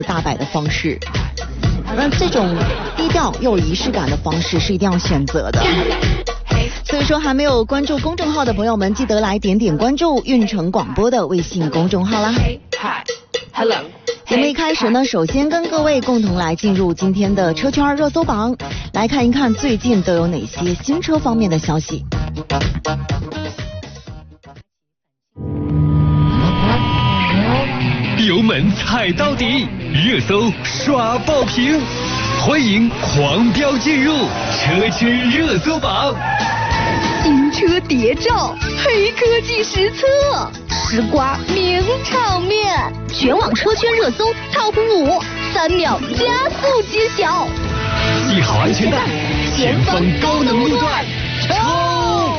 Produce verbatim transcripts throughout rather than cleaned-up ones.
大摆的方式。那这种低调又有仪式感的方式是一定要选择的。所以说还没有关注公众号的朋友们，记得来点点关注运城广播的微信公众号啦。节目一开始呢，首先跟各位共同来进入今天的车圈热搜榜，来看一看最近都有哪些新车方面的消息。 油门踩到底，热搜刷爆屏，欢迎狂飙进入车圈热搜榜。 新车谍照，黑科技实测，吃瓜名场面，全网车圈热搜 top 五，三秒加速揭晓。 系好安全带，前方高能路段，冲！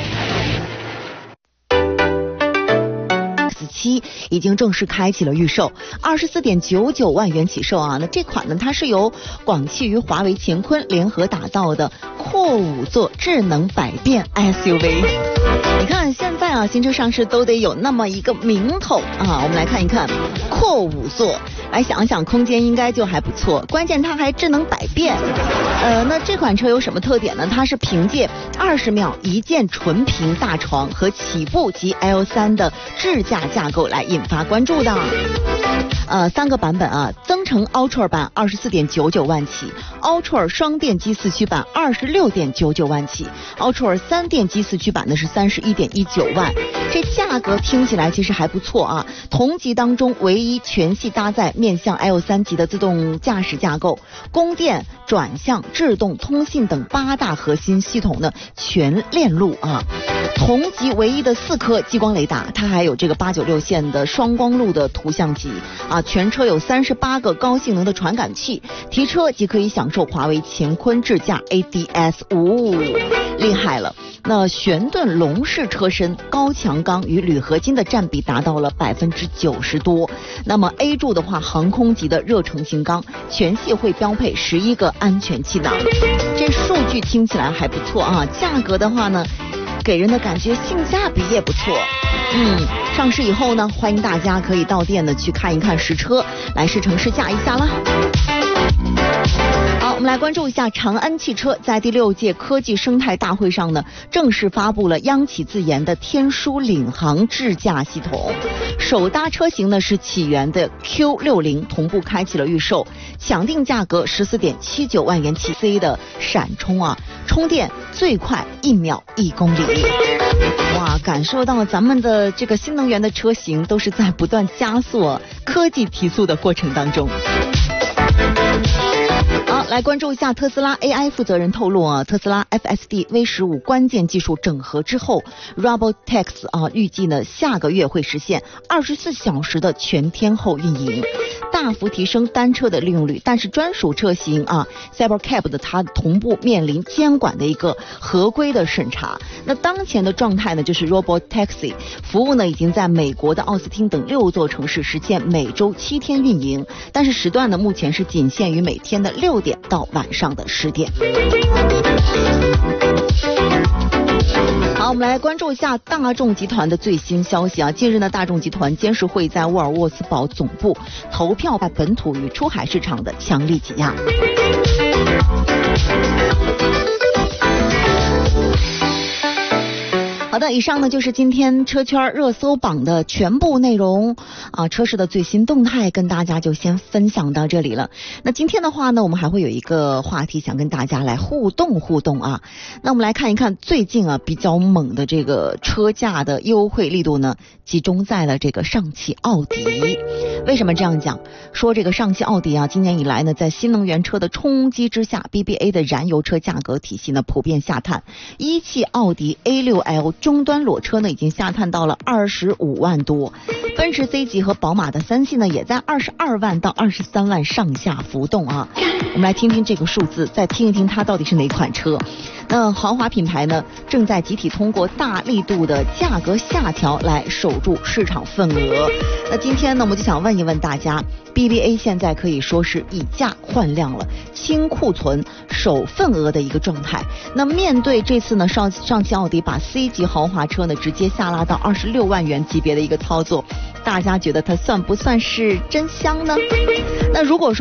七已经正式开启了预售，二十四点九九万元起售啊。那这款呢，它是由广汽与华为乾坤联合打造的阔五座智能百变 S U V。你看现在啊，新车上市都得有那么一个名头啊。我们来看一看阔五座，来想想空间应该就还不错，关键它还智能百变。呃，那这款车有什么特点呢？它是凭借二十秒一键纯平大床和起步级 L 三 的智驾架构来引发关注的。呃，三个版本啊，增程 Ultra 版二十四点九九万起 ，Ultra 双电机四驱版二十六点九九万起 ，Ultra 三电机四驱版呢是三十一点一九万。这价格听起来其实还不错啊。同级当中唯一全系搭载面向 L 三 级的自动驾驶架构，供电、转向、制动、通信等八大核心系统呢全链路啊。同级唯一的四颗激光雷达，它还有这个八九六线的双光路的图像级啊。全车有三十八个高性能的传感器，提车即可以享受华为乾坤智驾 A D S 五，厉害了。那旋盾笼式车身高强钢与铝合金的占比达到了百分之九十多。那么 A 柱的话，航空级的热成型钢，全系会标配十一个安全气囊。这数据听起来还不错啊，价格的话呢，给人的感觉性价比也不错。嗯，上市以后呢，欢迎大家可以到店呢去看一看实车，来试乘试驾一下啦。好，我们来关注一下长安汽车在第六届科技生态大会上呢，正式发布了央企自研的天枢领航智驾系统。首搭车型呢是起源的 Q 六十，同步开启了预售，抢定价格十四点七九万元起 C 的闪充啊，充电最快一秒一公里。哇，感受到咱们的这个新能源的车型都是在不断加速科技提速的过程当中。好，来关注一下特斯拉 A I 负责人透露啊，特斯拉 F S D V 十五 关键技术整合之后 ，Robotaxi 啊，预计呢下个月会实现二十四小时的全天候运营，大幅提升单车的利用率。但是专属车型啊 ，Cybercab 的它同步面临监管的一个合规的审查。那当前的状态呢，就是 Robotaxi 服务呢已经在美国的奥斯汀等六座城市实现每周七天运营，但是时段呢目前是仅限于每天的六点到晚上的十点。好，我们来关注一下大众集团的最新消息啊。近日呢，大众集团监事会在沃尔沃斯堡总部投票在本土与出海市场的强力挤压。好的，以上呢就是今天车圈热搜榜的全部内容啊，车市的最新动态跟大家就先分享到这里了。那今天的话呢，我们还会有一个话题想跟大家来互动互动啊。那我们来看一看最近啊比较猛的这个车价的优惠力度呢，集中在了这个上汽奥迪。为什么这样讲？说这个上汽奥迪啊，今年以来呢，在新能源车的冲击之下 ，B B A 的燃油车价格体系呢普遍下探，一汽奥迪 A 六 L。终端裸车呢已经下探到了二十五万多，奔驰 C 级和宝马的三系呢也在二十二万到二十三万上下浮动啊。我们来听听这个数字，再听一听它到底是哪款车。 那豪华品牌呢，正在集体通过大力度的价格下调来守住市场份额。那今天呢，我们就想问一问大家 ，B B A 现在可以说是以价换量了，清库存、守份额的一个状态。那面对这次呢，上上汽奥迪把 C 级豪华车呢直接下拉到二十六万元级别的一个操作，大家觉得它算不算是真香呢？那如果说